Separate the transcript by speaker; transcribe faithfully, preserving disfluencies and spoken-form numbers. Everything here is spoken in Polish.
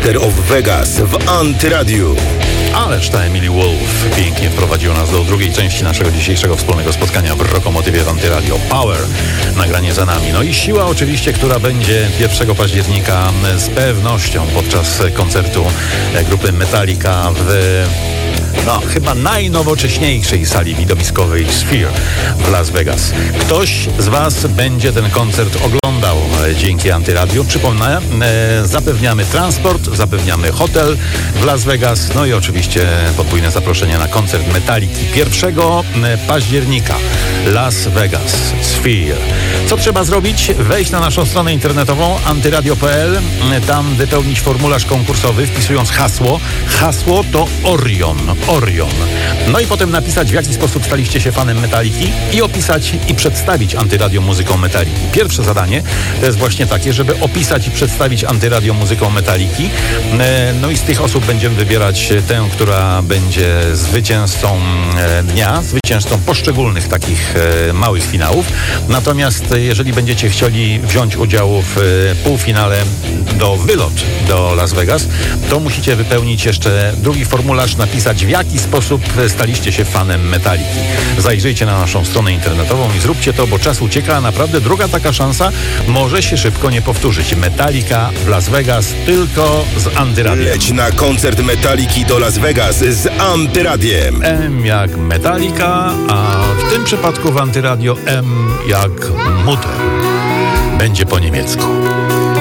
Speaker 1: Master of Vegas w Antyradiu.
Speaker 2: Ależ ta Emily Wolf pięknie wprowadziła nas do drugiej części naszego dzisiejszego wspólnego spotkania w Rokomotywie w Antyradio. Power, nagranie za nami. No i siła oczywiście, która będzie pierwszego października z pewnością podczas koncertu grupy Metallica w no, chyba najnowocześniejszej sali widowiskowej Sphere w Las Vegas. Ktoś z Was będzie ten koncert oglądał dzięki Antyradiu. Przypomnę, e, zapewniamy transport, zapewniamy hotel w Las Vegas, no i oczywiście podwójne zaproszenie na koncert Metalliki pierwszego października. Las Vegas Sphere. Co trzeba zrobić? Wejść na naszą stronę internetową antyradio kropka p l, tam wypełnić formularz konkursowy, wpisując hasło. Hasło to Orion. Orion. No i potem napisać, w jaki sposób staliście się fanem Metalliki i opisać i przedstawić Antyradio muzyką Metalliki. Pierwsze zadanie to jest właśnie takie, żeby opisać i przedstawić Antyradio muzyką Metalliki. No i z tych osób będziemy wybierać tę, która będzie zwycięzcą dnia, zwycięzcą poszczególnych takich małych finałów. Natomiast jeżeli będziecie chcieli wziąć udział w półfinale do wylot do Las Vegas, to musicie wypełnić jeszcze drugi formularz, napisać, w jaki sposób staliście się fanem Metalliki. Zajrzyjcie na naszą stronę internetową i zróbcie to, bo czas ucieka, a naprawdę druga taka szansa może się szybko nie powtórzyć. Metallica w Las Vegas tylko z Antyradiem.
Speaker 1: Leć na koncert Metalliki do Las Vegas z Antyradiem.
Speaker 2: M jak Metallica, a w tym przypadku w Antyradio M jak Mutter. Będzie po niemiecku.